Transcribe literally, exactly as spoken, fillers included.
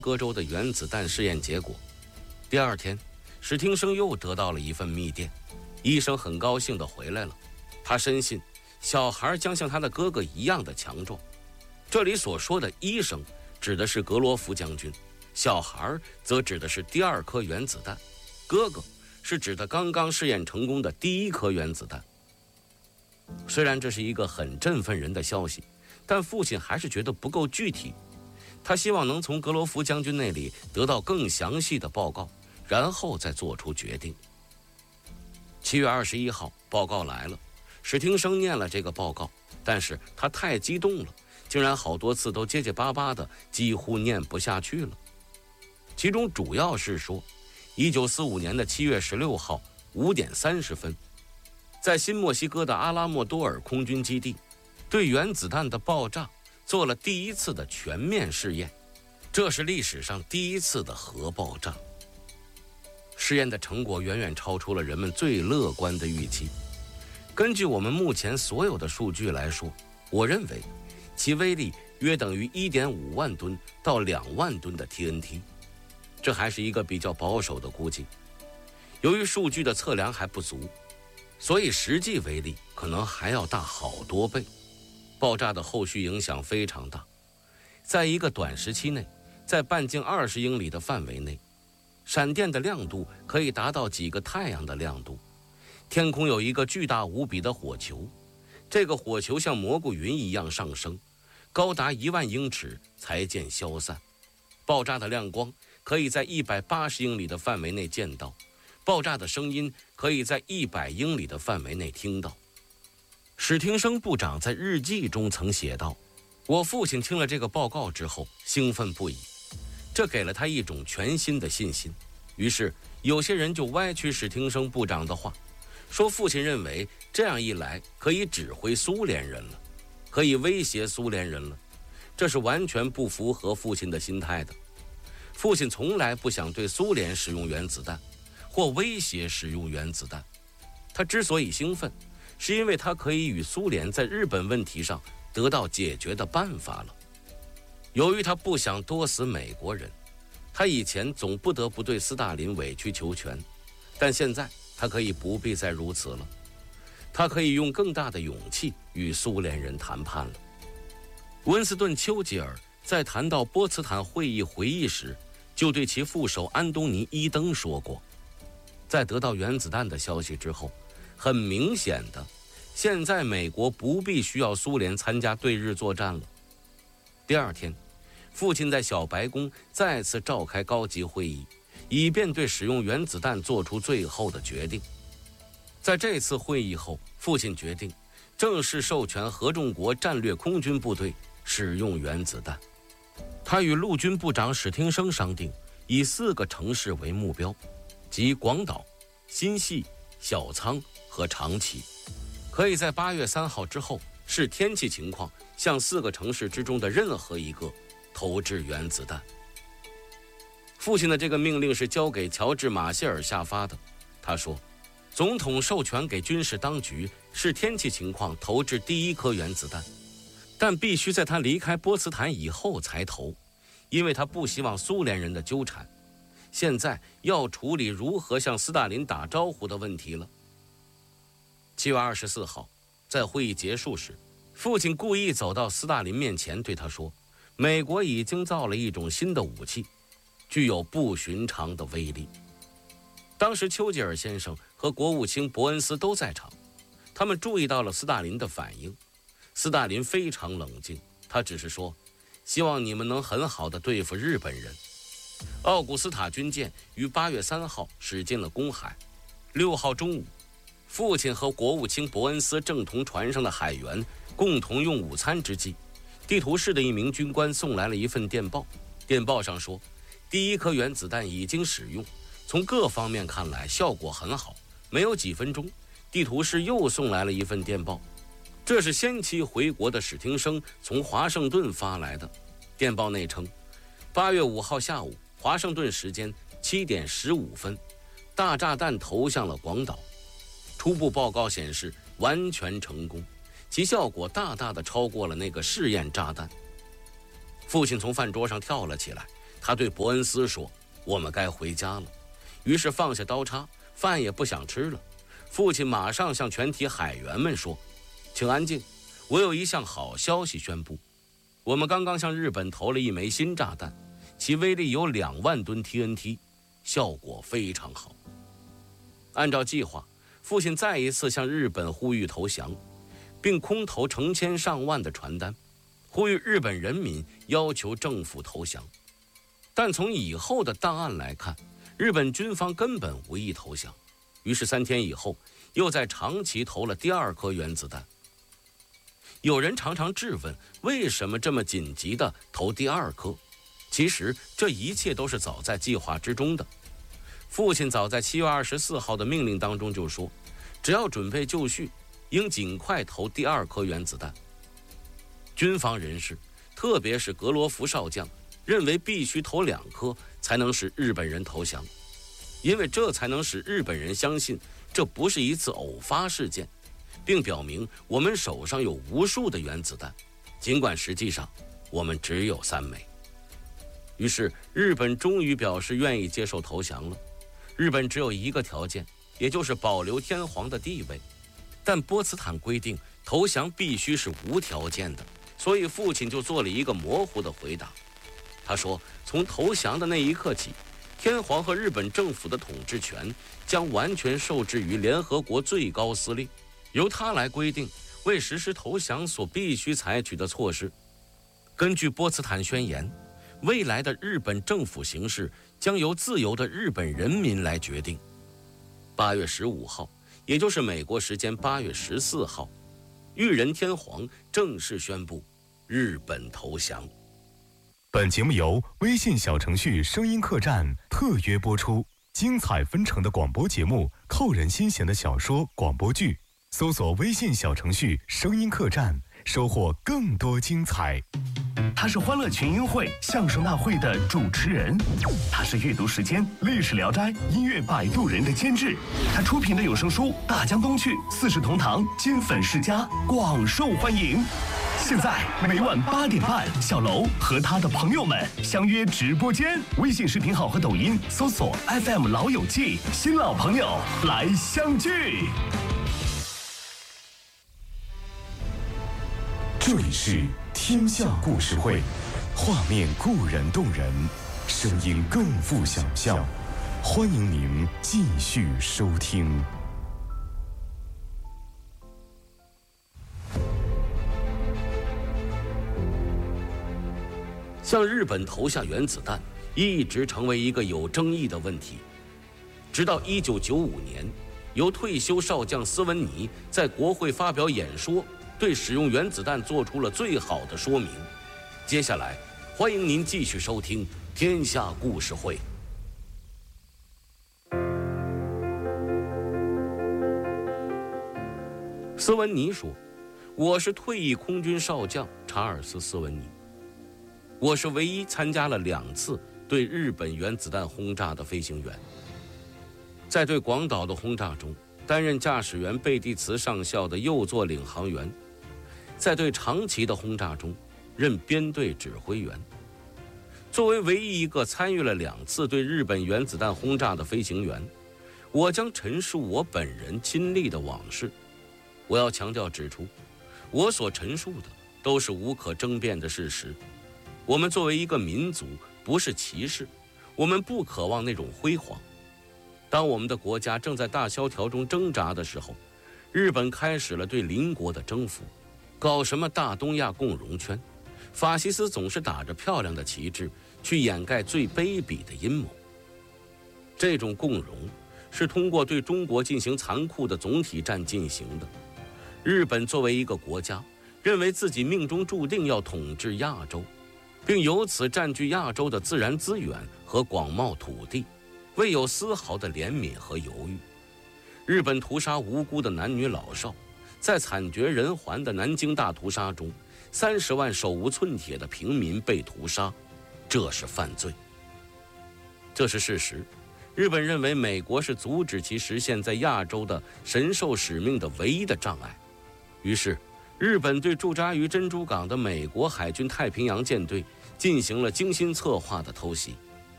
戈州的原子弹试验结果。第二天，史汀生又得到了一份密电，医生很高兴地回来了。他深信小孩将像他的哥哥一样的强壮。这里所说的医生指的是格罗夫将军，小孩则指的是第二颗原子弹，哥哥是指的刚刚试验成功的第一颗原子弹。虽然这是一个很振奋人的消息，但父亲还是觉得不够具体。他希望能从格罗夫将军那里得到更详细的报告，然后再做出决定。七月二十一号，报告来了，史汀生念了这个报告，但是他太激动了，竟然好多次都结结巴巴的，几乎念不下去了。其中主要是说，一九四五年的七月十六号五点三十分，在新墨西哥的阿拉莫多尔空军基地，对原子弹的爆炸做了第一次的全面试验，这是历史上第一次的核爆炸。试验的成果远远超出了人们最乐观的预期。根据我们目前所有的数据来说，我认为其威力约等于 一点五万吨到两万吨的 T N T， 这还是一个比较保守的估计。由于数据的测量还不足，所以实际威力可能还要大好多倍。爆炸的后续影响非常大，在一个短时期内，在半径二十英里的范围内，闪电的亮度可以达到几个太阳的亮度。天空有一个巨大无比的火球，这个火球像蘑菇云一样上升，高达一万英尺才见消散。爆炸的亮光可以在一百八十英里的范围内见到，爆炸的声音可以在一百英里的范围内听到。史汀生部长在日记中曾写道，我父亲听了这个报告之后兴奋不已，这给了他一种全新的信心。于是有些人就歪曲史汀生部长的话，说父亲认为这样一来可以指挥苏联人了，可以威胁苏联人了。这是完全不符合父亲的心态的。父亲从来不想对苏联使用原子弹或威胁使用原子弹。他之所以兴奋，是因为他可以与苏联在日本问题上得到解决的办法了。由于他不想多死美国人，他以前总不得不对斯大林委曲求全，但现在他可以不必再如此了。他可以用更大的勇气与苏联人谈判了。温斯顿·丘吉尔在谈到波茨坦会议回忆时，就对其副手安东尼·伊登说过，在得到原子弹的消息之后，很明显的，现在美国不必需要苏联参加对日作战了。第二天，父亲在小白宫再次召开高级会议，以便对使用原子弹做出最后的决定。在这次会议后，父亲决定正式授权合众国战略空军部队使用原子弹。他与陆军部长史汀生商定，以四个城市为目标，即广岛、新系、小仓和长崎，可以在八月三号之后视天气情况向四个城市之中的任何一个投掷原子弹。父亲的这个命令是交给乔治·马歇尔下发的。他说，总统授权给军事当局视天气情况投掷第一颗原子弹，但必须在他离开波茨坦以后才投，因为他不希望苏联人的纠缠。现在要处理如何向斯大林打招呼的问题了。七月二十四号，在会议结束时，父亲故意走到斯大林面前，对他说，美国已经造了一种新的武器，具有不寻常的威力。当时丘吉尔先生和国务卿伯恩斯都在场，他们注意到了斯大林的反应。斯大林非常冷静，他只是说，希望你们能很好地对付日本人。奥古斯塔军舰于八月三号驶进了公海。六号中午，父亲和国务卿伯恩斯正同船上的海员共同用午餐之际，地图市的一名军官送来了一份电报。电报上说，第一颗原子弹已经使用，从各方面看来效果很好。没有几分钟，地图市又送来了一份电报，这是先期回国的史汀生从华盛顿发来的。电报内称，八月五号下午华盛顿时间七点十五分，大炸弹投向了广岛。初步报告显示完全成功，其效果大大的超过了那个试验炸弹。父亲从饭桌上跳了起来， 他对伯恩斯说：“我们该回家了。”于是放下刀叉，饭也不想吃了。父亲马上向全体海员们说：“请安静，我有一项好消息宣布。我们刚刚向日本投了一枚新炸弹，其威力有两万吨 T N T， 效果非常好。”按照计划，父亲再一次向日本呼吁投降，并空投成千上万的传单，呼吁日本人民要求政府投降。但从以后的档案来看，日本军方根本无意投降。于是三天以后，又在长崎投了第二颗原子弹。有人常常质问，为什么这么紧急地投第二颗？其实这一切都是早在计划之中的。父亲早在七月二十四号的命令当中就说，只要准备就绪，应尽快投第二颗原子弹。军方人士，特别是格罗夫少将，认为必须投两颗才能使日本人投降，因为这才能使日本人相信这不是一次偶发事件，并表明我们手上有无数的原子弹，尽管实际上我们只有三枚。于是日本终于表示愿意接受投降了。日本只有一个条件，也就是保留天皇的地位，但波茨坦规定投降必须是无条件的，所以父亲就做了一个模糊的回答。他说，从投降的那一刻起，天皇和日本政府的统治权将完全受制于联合国最高司令，由他来规定为实施投降所必须采取的措施。根据波茨坦宣言，未来的日本政府形势将由自由的日本人民来决定。八月十五号，也就是美国时间八月十四号，裕仁天皇正式宣布日本投降。 本节目由微信小程序声音客栈特约播出，精彩纷呈的广播节目，扣人心弦的小说广播剧，搜索微信小程序声音客栈，收获更多精彩。 他是欢乐群英会相声大会的主持人，他是阅读时间历史聊斋音乐摆渡人的监制，他出品的有声书《大江东去》四世同堂金粉世家广受欢迎。现在每晚八点半，小楼和他的朋友们相约直播间，微信视频号和抖音搜索 F M 老友记，新老朋友来相聚。 这里是天下故事会，画面固然动人，声音更富想象。欢迎您继续收听。 向日本投下原子弹一直成为一个有争议的问题，直到一九九五年，由退休少将斯文尼在国会发表演说，对使用原子弹做出了最好的说明。接下来，欢迎您继续收听《天下故事会》。斯文尼说：“我是退役空军少将查尔斯·斯文尼，我是唯一参加了两次对日本原子弹轰炸的飞行员。在对广岛的轰炸中，担任驾驶员贝蒂茨上校的右座领航员；在对长崎的轰炸中，任编队指挥员。作为唯一一个参与了两次对日本原子弹轰炸的飞行员，我将陈述我本人亲历的往事。我要强调指出，我所陈述的都是无可争辩的事实。我们作为一个民族，不是骑士，我们不渴望那种辉煌。当我们的国家正在大萧条中挣扎的时候，日本开始了对邻国的征服，搞什么大东亚共荣圈，法西斯总是打着漂亮的旗帜去掩盖最卑鄙的阴谋。这种共荣是通过对中国进行残酷的总体战进行的。日本作为一个国家，认为自己命中注定要统治亚洲，并由此占据亚洲的自然资源和广袤土地，未有丝毫的怜悯和犹豫。日本屠杀无辜的男女老少，在惨绝人寰的南京大屠杀中，三十万手无寸铁的平民被屠杀，这是犯罪。这是事实。日本认为美国是阻止其实现在亚洲的神授使命的唯一的障碍，于是日本对驻扎于珍珠港的美国海军太平洋舰队进行了精心策划的偷袭。